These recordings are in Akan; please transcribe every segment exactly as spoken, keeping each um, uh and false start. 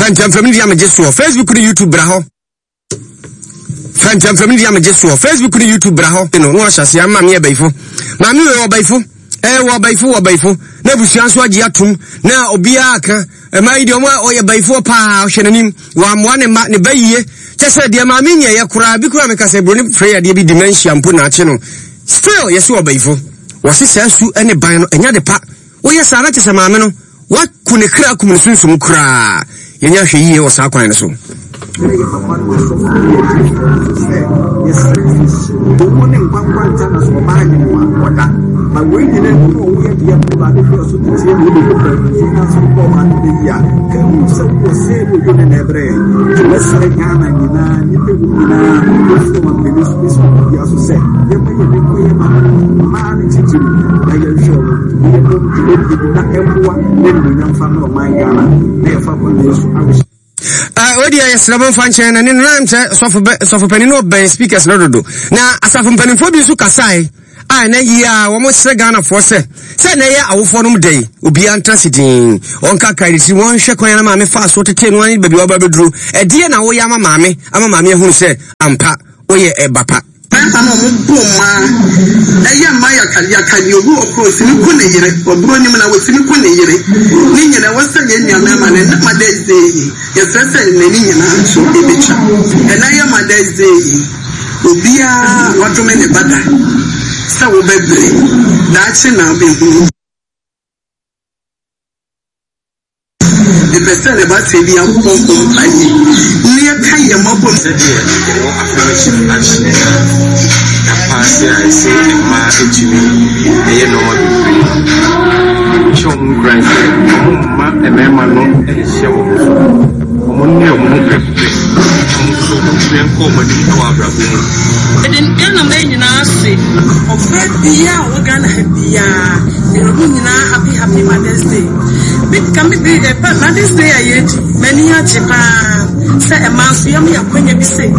Francham family am just so Facebook ni YouTube bra ho. Francham family am just so Facebook ni YouTube bra ho. No no ahyase am ma me abaifo. Ma me we obaifo. Eh wo abaifo wo abaifo. Na busuan so agi atum na obia aka. E ma idi omo oye abaifo pa hwenanim. Wa amwa ne ma ne bayiye. Chese de ma me nye ye kura bi kura me ka se broni prayer de bi dementia mpo na ache no. Still yeso obaifo. Wasi sasu ene ban no enya de pa. Wo ye sa na chese ma me no. What kune kra kum sunsun kra yenya hwe yiye wo sa kwan ne so but we didn't know we had the approval of the Uh, what do I seven function and in rhymes, so for penny no bay speakers no do. Now, as I from penny for you, Kasai, I know ye are almost a gun for say. Say, nay, our forum day will be anticipating on Kakai. See one shakwana mammy fast what to ten one baby over drew. A dear now, we am a mammy, I'm a mammy who said, I'm pa, or ye a bapa. I'm a boma. A young Maya can you go across in Kunay or Brunim and I was in Kunay. Nina was saying, young man, and not my day's day. Yes, I said, Nina, so be bitch. And I am my day's day. Ubia, what to many butter. So, baby, that's now being. The person about Sabi and Pompo, near Kaya Mopo said, affirmation action. I say, marriage, you know what you show me, grand, and then my long show. Only a moment, and then a man in our street. Of Fred Bia, we're gonna have Bia, happy, happy Mother's Day. Big can be the Mother's Day, I yet many a Japan. Say a mouse, yummy, a queen, be safe.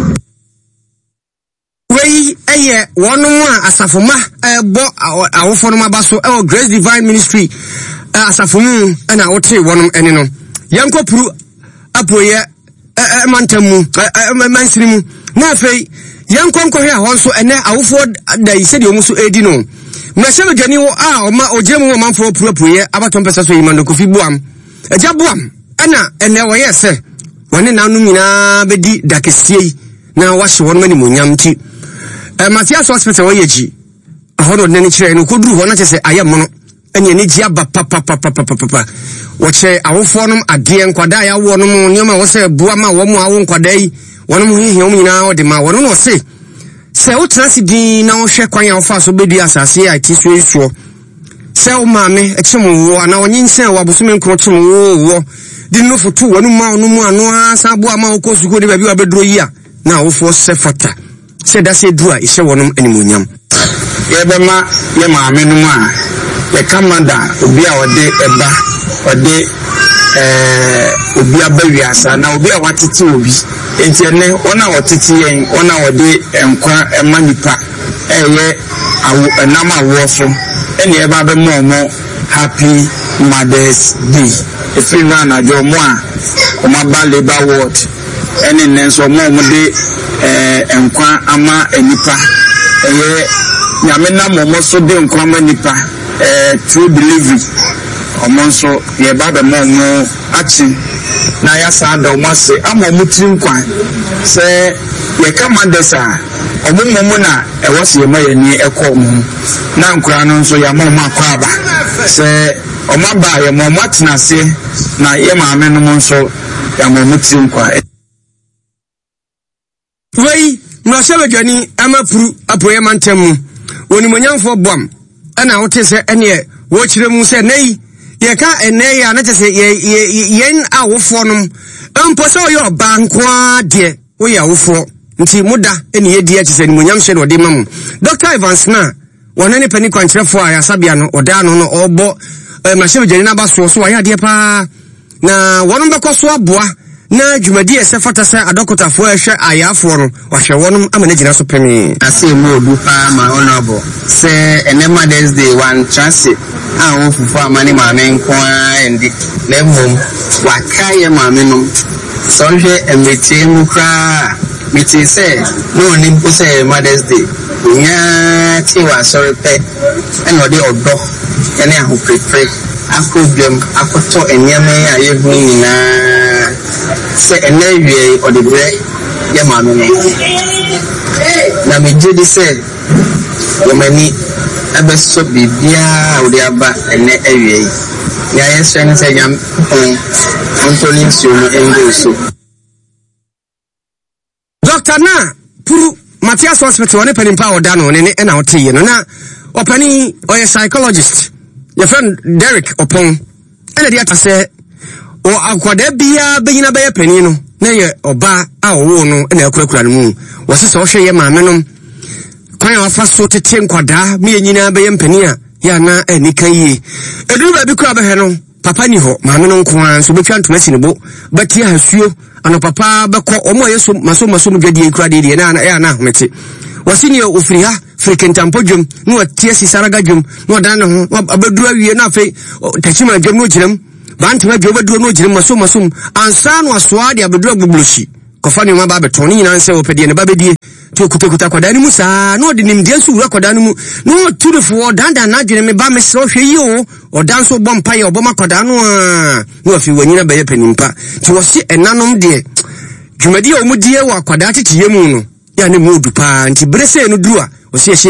Way a year, one more Asafuma, a bo our former basso, our Grace Divine Ministry, Asafumu, and our tea one and no. Yanko Pru, Apoya, a mantamu, a mansrimu, Nafe, Yanko here also, and now our Ford, they said you must edino. Masama Jani o a o ma o jemu man for propriye abaton pesa so yimando kofi buam e jabuam ana ene wo yese woni na nu nyina bedi dakesie na wa hye won mani monyam ti e Matias hospital wo yeji ahodo nani kire no koduru ho na chese ayam no enya ne ji aba papa papa papa papa wo che awofo nom ade nkwada ya wo nom nyoma wo se buam a wo mu awo nkwada yi wonom hihi om nyina wo de ma wono no se se o transidi na o hwe kwan ya ofa so bedu asase ya ti so esuo se o maame e chemu wo na onyin sen wo abosome nkro chemu wo wo di no fotu wonu ma onu mu anu asa bo ama okosu ko de ba bi wa bedro yi a na wo fo se fata se da se dua ise wonum animonyam ye be ma ye maame no mu a ye kamanda obi a ode eba ode eh obi abawiasa na obi a watete obi enti ene ona watete yen ona wode enkwa emanipa eye awo enama awo so ene e ba be mo mo happy Mother's Day if you na jo mo a o ma ba labor ward ene nenso mo mo de eh enkwa ama enipa eye nyame na mo mo so de enkwa ama enipa eh true delivery omonso ye baba mo mo achi na ya sa da mo se amomo trim kwan se ye kamandesa omomo na e wose ye maye ni ekọ mo na nkura no nso ya mo ma kwa ba se omaba ye mo matna se na ye maame no mo nso ya mo trim kwan wei no se bedwani amapuru apoye mantam woni monyamfo bom ana wote se ene wo kire mu se nei ye ka ene ya na tese ye yen awofo nom empo se oyo bankwa de wo ya awofo nti muda ene ye di tese ni monyam hye no de mamu Doctor Evans na wona ne pani kwankyerefo a yasabia no oda no no obo mahye jeni na baso so ya de pa na wono bekoso aboa na dwumadi ese fata se adokotafo ehwe ayafo no wahwe wonum amana gina so pemi ase mu odu pa ma honorable se ene Mother's Day one transit a wo fufu amani maame nko a endi na mum wakaye maame no Sorry, and we team cry. We say, no nimpo say Mother's Day. Yeah, Tiwa, sorry, pet, and what they all dog, and I who prefer. I could them, I could talk and yammy, I even say a navy or the bread, Yamami. Now, me Judy said, Yamani, I best so be beer, or the abba, and net area. Yes, and say, Yam, Anthony, so. Doctor Na, Puru, Matthias Hospital, one penny power down on any and out tea, and now, or penny, or a psychologist. Your friend Derek upon and the other say, or Aquadebia being a bear penino, nay, or bar, our wono, and a quick moon. Was a social yamanum. Quite a fast sort of ten quadra, me and Yina Bayam Penia, Yana and Nikaye. A do baby crab heno, Papa Niho, Mamanon Kwan, so we can't mess in a book, but here has you, and a papa, Bako, or more, so Maso Masum Gedi, Cradi, and Anna, Meti. Was in your Ufria. Freaking tampojum, no a T S Saragajum, no dano, Abadua, you know, Tachima Jamujum, Bantima Jobadu, Masum Masum, and San was Swadi Abadua Bulushi, Kofani Mababa Tony, and answer Opedi and Babidi, to Kupekutakwadanusa, no the name Jesu Rakodanu, no to the four Danda Najim Bamis Sophia, or Danso Bompire or Boma Kodanu, no if you were in a Bay Penimpa, to was a nanum dear. Jumadio Mudia or Quadati Yemuno, Yanni Mudupa, and Tibrese no Dua. Mother's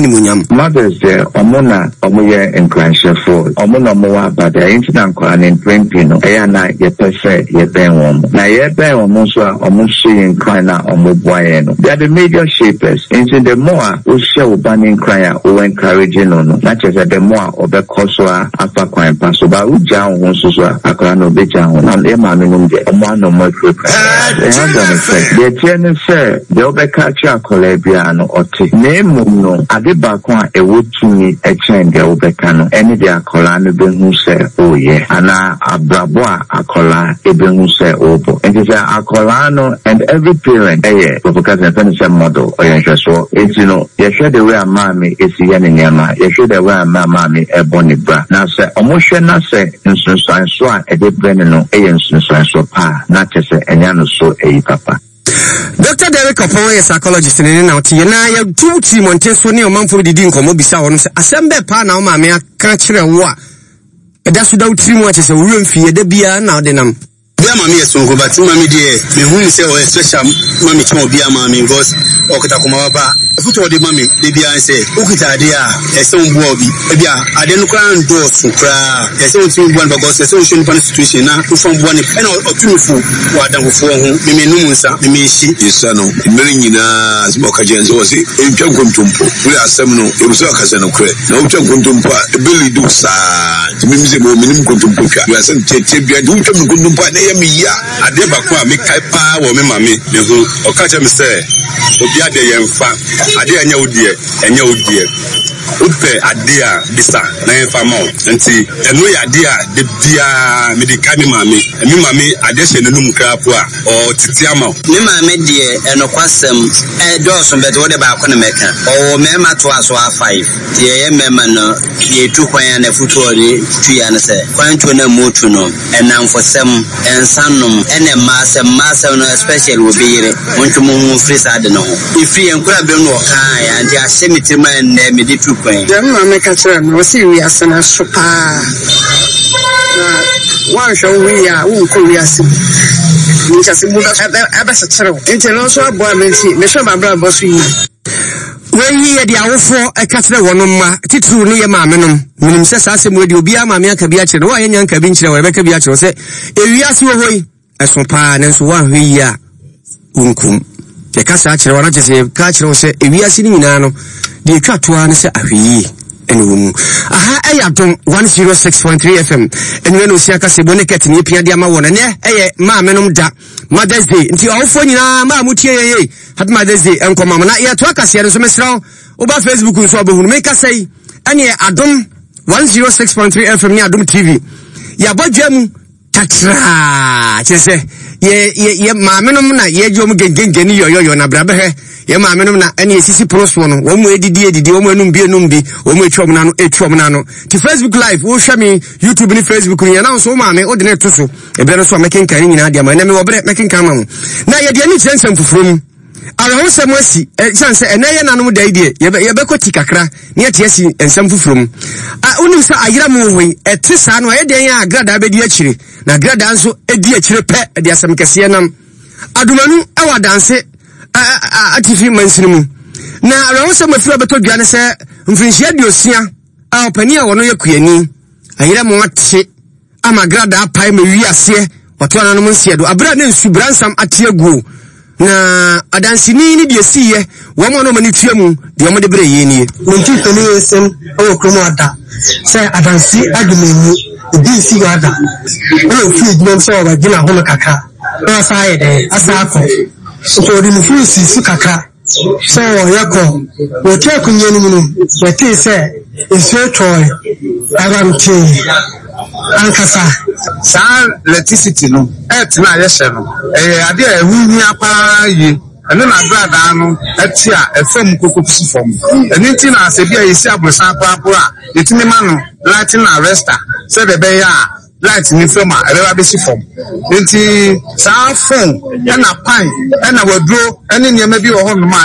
Day, Omona, Omoya, and Cransha for Omona Moa, but the incident and in Prempino, Ayana, yet per se, yet ben woman. Now, yet ben Omosa, Omosi, and Crana, Omobuano. They are the major shapers. Into the Moa, who show banning Cryer, who encouraging on, not as at the Moa or the Koswa, Alpha Crime Passo, but who down wants to Akrano Bejan, and Emma Minum, Omano Mercury. The Jenny said, the Obekacha Colebiano or T. Name no ade bakwa e wotumi e chen de obeka no ene de akola no behu se oye ana abrabo akola e behu se obo enti se akola no and every parent eh because the furniture model oye so enti no ye hwe the way amami esi ye ne nyama ye hwe the way amami e boni bra na se omohwe na se nsunsan so a e de brene no e ye nsunsan so pa na tese enya no so e papa. Doctor Derek Opon is a psychologist in now. Tina, you two team on test for new man for the Dinko Mobisa on Assemble Pana, mamma, catch a war. That's without three watches a room for the beer now. Then Bia mami esongo but mami de me hu se o special mami chimo bia mami because okita kuma baba futo de mami de bia say okita de a ese mbu obi e bia ade no kra ndo so kra ese otu mbu an because ese o show pan situation na to fam bu an e na otunufu wa danfo ho me me num nsa me me shi isa no mmeri nyina asimo ka jenzo o se e twa nkontompo we asem no e so ka se no kra na o twa nkontompo e beli do sa me me se mo me nim nkontompo twa we asem tete bia do twa nkontompo na me ya ade bakwa me kai pa wo me mame me hu o ka che me se obi ade ye mfa ade anya odie anya odie upe ade a bisa na mfa ma nti eno ya ade a de bia me de ka me mame me mame ade hye nenum krapo a o titi ama me mame de eno kwasem e do so be de ba ko na meka o me ma to aso a five de ye me ma no ye tu kwan na futu ori tu ya na se kwan tu na motu no enam fosem ensanum ene masem masem no special will be here wonto mu free side no if you enkura be no kan ya ndi asemiti man na me de tu kwan dem ma me ka tira no si wi asana sopa na wan show wi ya wo ko wi asim ni cha se mu da aba se tira nti no so abo amenti me so ba bra bo so yi when ye de awofo e ka tira wono ma titru ne ye ma menom minim se sa asem we de obi ama me aka bi a kire wo ye nyanka bi nkire wo be ka bi a kire se ewi ase wo hoi eso pa na nso wa hwi ya unkum ye ka sa kire wona je ka kire wo se ewi ase ni nyina no de twa toa ne se ahwi ene wo mu aha e ya dom one oh six point three F M ene no sia ka se boneket ni pia de ama wona ne eye ma menom da Mother's Day nti awofo nyina ma mutie ye happy Mother's Day enko mama na ye to aka se so mesraw oba Facebook nso abahunu me ka sei ene adom one oh six point three F M ni adom T V ya bodwam tatra chese ye ye ma menom na ye jom gengengeni yoyo na brabe he ye ma menom na ene esisi proso no wo mu edidi edidi wo mu enum bi enum bi wo mu etwom na no etwom na no ti Facebook live wo hwa me YouTube ni Facebook ni na so ma me o de na to so e be no so making kan nyina dia ma na me wo bre making kan ma mu na ye de ani kyensem fufuro ara ho sem asi e chance ene ye nanom da idie ye be ye be koti kakra ne ye tie si ensem fufuro mu a unim sa ayira mu hoi e te sa no ye de yan agrada be di akire na agrada nso e di akire pe e de asem kese nam adumanu e wa danse atifi mansini mu na ara ho sem afira beto dwane se mfinhia diosia a opani a wono ye kuani ayira mu ate ama agrada apai ma wi ase wato ananom nsie do abra na nsu bransam ate aguo na adansini ni de siye wo mo no mani tuamu de mo de bre ye ni nti tani esem o kromo ada say adansi adumenu di si ada o fi dum so ba gina ho kaka na say de asako so di mu fi si su kaka so yako wo te kunye ni mu wo te say esu toy aramti ankasa sa electricity no et na yeshe no eh ade a hu ni apa yi ene na grada no eti a efam kokopusi fom ene ti na ase bia yesi abrosan papo a etimi ma no light na resta se de be ya light ni fam a ere ba be si fom enti sa phone ena pan ena waduro ene niam bi wo ho no ma